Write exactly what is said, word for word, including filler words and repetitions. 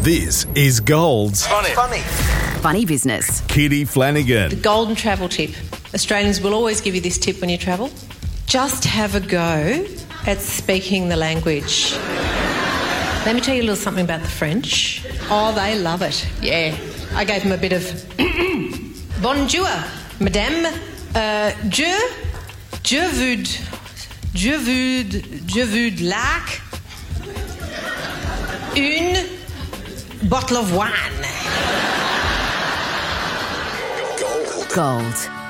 This is Gold's Funny. Funny. Funny business. Kitty Flanagan. Golden travel tip. Australians will always give you this tip when you travel. Just have a go at speaking the language. Let me tell you a little something about the French. Oh, they love it. Yeah. I gave them a bit of bonjour, madame. Uh, je, je veux, je veux, je veux lac, une bottle of wine. Gold.